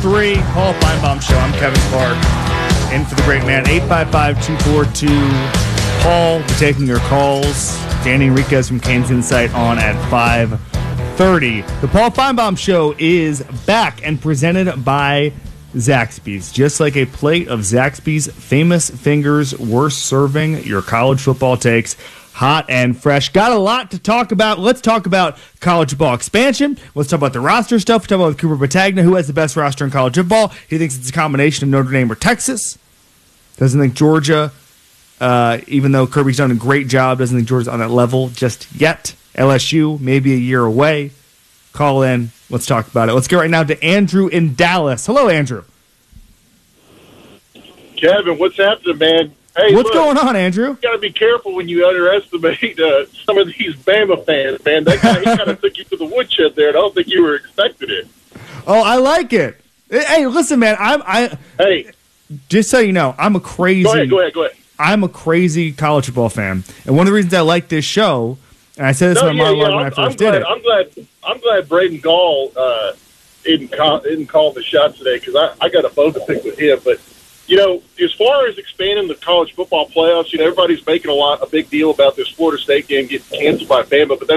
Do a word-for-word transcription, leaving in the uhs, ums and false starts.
three, Paul Feinbaum Show. I'm Kevin Clark, in for the great man. eight five five, two four two, Paul. We're taking your calls. Danny Enriquez from Canes Insight on at five thirty. The Paul Feinbaum Show is back and presented by Zaxby's. Just like a plate of Zaxby's famous fingers, we're serving your college football takes hot and fresh. Got a lot to talk about. Let's talk about college football expansion. Let's talk about the roster stuff. Let's talk about Cooper Battagna, who has the best roster in college football. He thinks it's a combination of Notre Dame or Texas. Doesn't think Georgia, uh, even though Kirby's done a great job, doesn't think Georgia's on that level just yet. L S U, maybe a year away. Call in. Let's talk about it. Let's go right now to Andrew in Dallas. Hello, Andrew. Kevin, what's happening, man? Hey, what's look, going on, Andrew? You got to be careful when you underestimate uh, some of these Bama fans, man. That guy, he kind of took you to the woodshed there, and I don't think you were expecting it. Oh, I like it. Hey, listen, man. I'm. I. Hey, just so you know, I'm a crazy. Go ahead. Go ahead. Go ahead. I'm a crazy college football fan, and one of the reasons I like this show, and I said this no, on my yeah, yeah, monologue when I'm, I first I'm glad, did it. I'm glad. I'm glad Braden Gall uh, didn't call, didn't call the shots today because I, I got a bone to pick with him, but. You know, as far as expanding the college football playoffs, you know, everybody's making a lot a big deal about this Florida State game getting canceled by Bama, but that's